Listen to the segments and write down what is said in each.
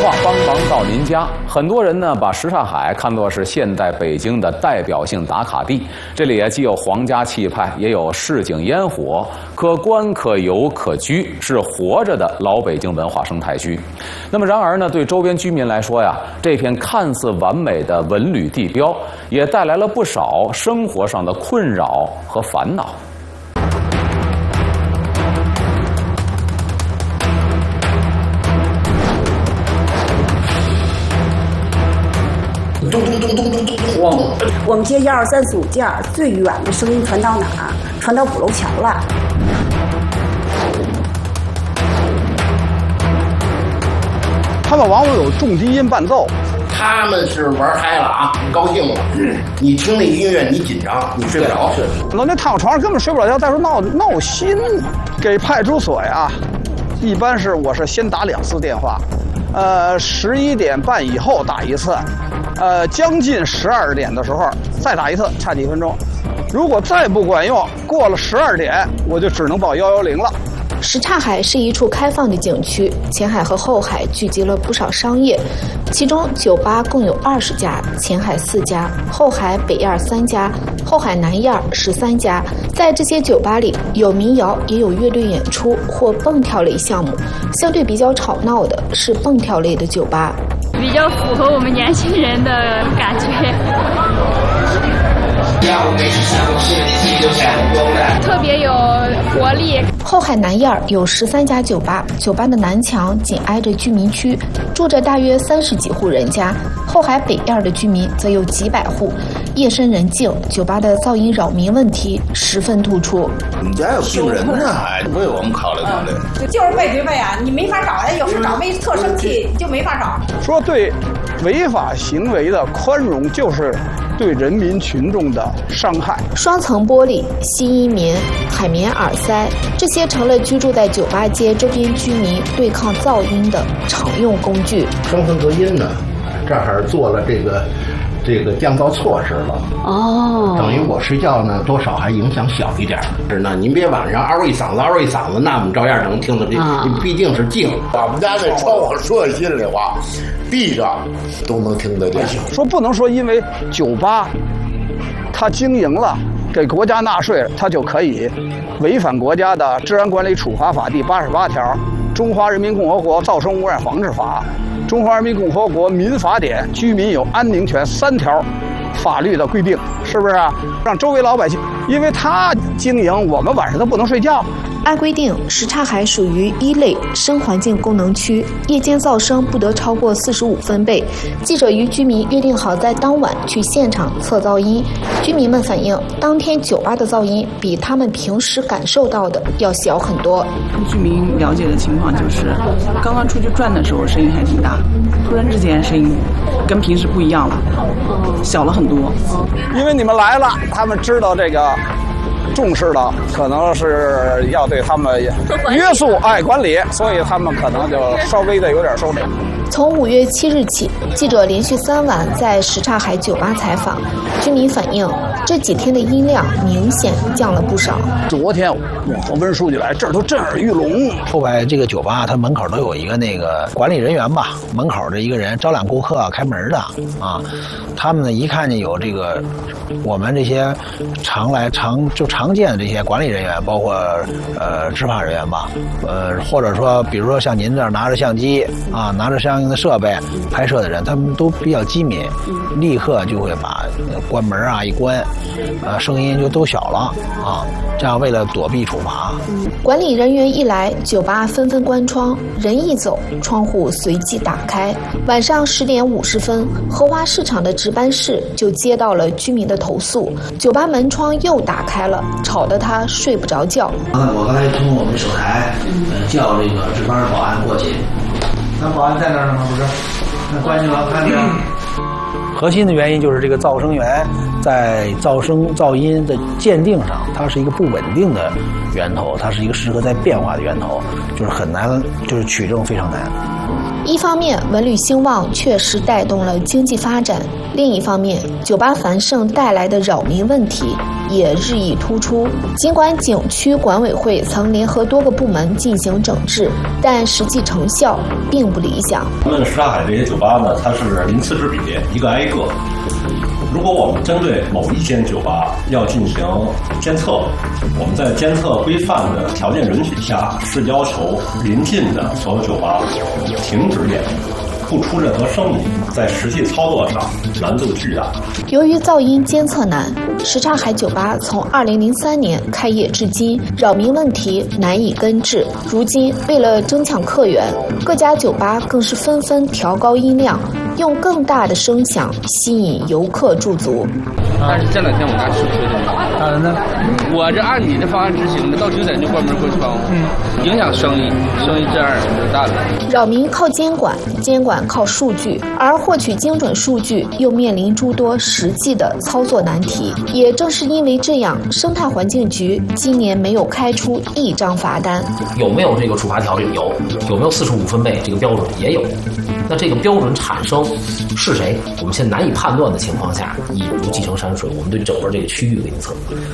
话帮忙到您家。很多人呢把什刹海看作是现代北京的代表性打卡地，这里既有皇家气派，也有市井烟火，可观可游可居，是活着的老北京文化生态区。那么然而呢，对周边居民来说呀，这片看似完美的文旅地标，也带来了不少生活上的困扰和烦恼。 我们接12345件，最远的声音传到哪儿？传到鼓楼桥了。 他们往往有重低音伴奏。 他们是玩嗨了啊，高兴了。你听那音乐，你紧张，你睡不着。 我那躺床上根本睡不着觉。再说闹心，给派出所呀，一般我是先打2次电话，11点半以后打一次。将近12点的时候再打一次，差几分钟。如果再不管用，过了12点，我就只能报110了。 什刹海是一处开放的景区，前海和后海聚集了不少商业，其中酒吧共有20家，前海4家，后海北燕3家，后海南燕13家。在这些酒吧里，有民谣，也有乐队演出或蹦跳类项目。相对比较吵闹的是蹦跳类的酒吧， 比较符合我们年轻人的感觉。特别有活力。 后海南燕有13家酒吧，酒吧的南墙紧挨着居民区，住着大约30几户人家。后海北燕的居民则有几百户，夜深人静，酒吧的噪音扰民问题十分突出。 你们家有病人呢，还为我们考虑考虑。 就是背对背啊，你没法找呀，有时找没特生气，你就没法找。 说对违法行为的宽容，就是对人民群众的伤害。 双层玻璃、吸音棉、海绵耳塞，这些成了居住在酒吧街周边居民对抗噪音的常用工具。 双层隔音呢，这儿做了这个降噪措施了。哦，等于我睡觉呢，多少还影响小一点。是呢，您别晚上嗷一嗓子，那我们照样能听得见。毕竟是静。我们家那窗户说心里话，闭着都能听得见。 说不能说因为酒吧它经营了，给国家纳税，它就可以违反国家的《治安管理处罚法》第88条、《中华人民共和国噪声污染防治法》、《中华人民共和国民法典》居民有安宁权3条法律的规定，是不是啊？让周围老百姓，因为他经营，我们晚上都不能睡觉。 按规定，什刹海属于1类声环境功能区，夜间噪声不得超过45分贝。记者与居民约定好在当晚去现场测噪音，居民们反映，当天酒吧的噪音比他们平时感受到的要小很多。 居民了解的情况就是，刚刚出去转的时候声音还挺大，突然之间声音跟平时不一样了，小了很多。 因为你们来了，他们知道这个重视的，可能是要对他们约束管理，所以他们可能就稍微的有点收敛。 从5月7日起，记者连续3晚在什刹海酒吧采访，居民反映这几天的音量明显降了不少。 昨天我和温书记来，这儿都震耳欲聋。 后边这个酒吧，它门口都有一个那个管理人员吧，门口的一个人招揽顾客、开门的啊。他们呢一看见有这个我们这些常见的这些管理人员，包括执法人员吧，或者说比如说像您这儿拿着相机啊，拿着相应的设备拍摄的人，他们都比较机敏，立刻就会把关门啊一关，声音就都小了啊，这样为了躲避处罚。 管理人员一来，酒吧纷纷关窗，人一走，窗户随即打开。晚上10点50分，荷花市场的值班室就接到了居民的投诉，酒吧门窗又打开了，吵得他睡不着觉。 我刚才通过我们手台叫这个值班保安过去，那保安在那儿呢吗？不是，那关去了，看着。核心的原因就是这个噪声源在噪声、噪音的鉴定上，它是一个不稳定的源头，它是一个适合在变化的源头，就是很难，就是取证非常难。 一方面，文旅兴旺确实带动了经济发展；另一方面，酒吧繁盛带来的扰民问题也日益突出。尽管景区管委会曾联合多个部门进行整治，但实际成效并不理想。 咱们什刹海这些酒吧呢，它是鳞次栉比，一个挨一个。如果我们针对某一间酒吧要进行监测，我们在监测规范的条件允许下，是要求临近的所有酒吧停止演出，不出任何声音，在实际操作上难度巨大。 由于噪音监测难，什刹海酒吧从2003年开业至今，扰民问题难以根治。如今，为了争抢客源，各家酒吧更是纷纷调高音量，用更大的声响吸引游客驻足。 但是这两天我拿吃亏的，当然呢，我这按你的方案执行的，到9点就关门关窗户，影响生意这样就大了。 扰民靠监管，监管靠数据，而获取精准数据又面临诸多实际的操作难题。也正是因为这样，生态环境局今年没有开出一张罚单。 有没有这个处罚条例？有没有45分贝这个标准？也有。那这个标准产生是谁？我们现在难以判断的情况下，一如继承山水，我们对整个这个区域给你测，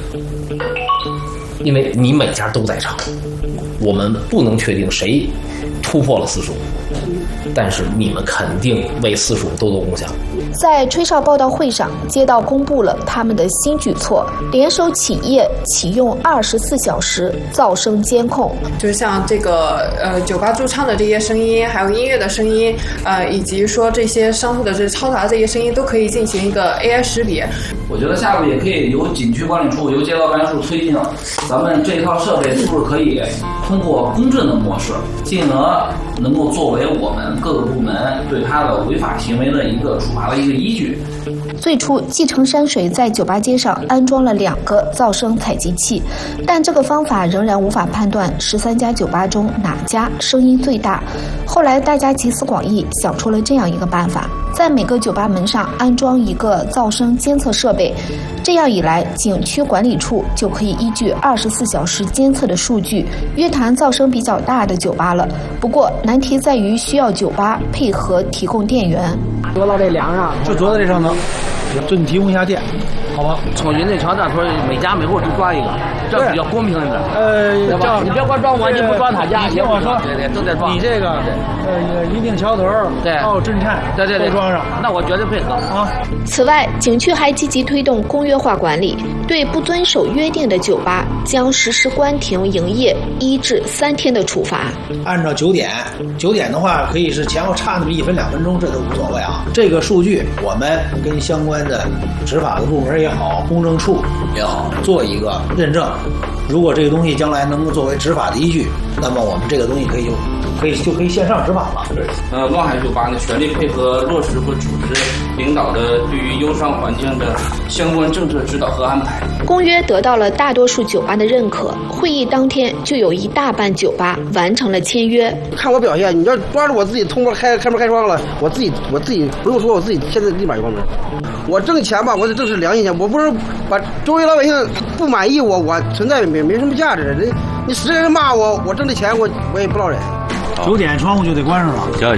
因为你每家都在唱，我们不能确定谁突破了45，但是你们肯定为45多多功效。 在吹哨报道会上，街道公布了他们的新举措，联手企业启用24小时噪声监控。 就是像这个酒吧驻唱的这些声音，还有音乐的声音，以及说这些商户的这嘈杂的这些声音，都可以进行一个 AI 识别。 我觉得下步也可以由景区管理处、由街道办事处推进，咱们这套设备是不是可以通过公证的模式，进而能够作为我们各个部门对他的违法行为的一个处罚的一个依据。 最初，继承山水在酒吧街上安装了2个噪声采集器，但这个方法仍然无法判断13家酒吧中哪家声音最大。后来，大家集思广益，想出了这样一个办法：在每个酒吧门上安装一个噪声监测设备。这样一来，景区管理处就可以依据24小时监测的数据，约谈噪声比较大的酒吧了。不过，难题在于需要酒吧配合提供电源。 坐到这梁上，就坐到这上头，就你提供一下电，好吧？ 从云内桥这说，每家每户都装一个，这比较公平的。 这你别光装我，你不装他家， 听我说， 对，都在装。 你这个，一定桥头， 对， 还有震颤， 对， 都装上。 那我绝对配合啊。 此外，景区还积极推动公约化管理，对不遵守约定的酒吧将实施关停营业1至3天的处罚。 按照9点的话，可以是前后差那么1分2分钟，这都无所谓啊。这个数据我们跟相关的执法的部门也好，公证处也好，做一个认证。如果这个东西将来能够作为执法的依据，那么我们这个东西就可以线上执法了。 对，望海酒吧呢，全力配合落实和组织领导的对于优商环境的相关政策指导和安排。 公约得到了大多数酒吧的认可，会议当天就有一大半酒吧完成了签约。 看我表现，你要抓着我自己通过开门开窗了，我自己不用说，我自己现在立马就关门。我挣钱吧，我得挣是良心钱，我不是把周围老百姓不满意我存在没什么价值。你实在是骂我挣的钱我也不落忍。 9点窗户就得关上了， 行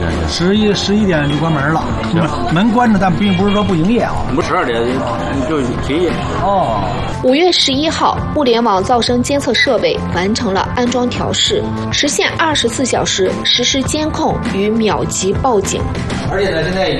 11点就关门了，门关着，但并不是说不营业啊。 不12点就停业。 5月11号，物联网噪声监测设备完成了安装调试，实现24小时实时监控与秒级报警。 而且呢，现在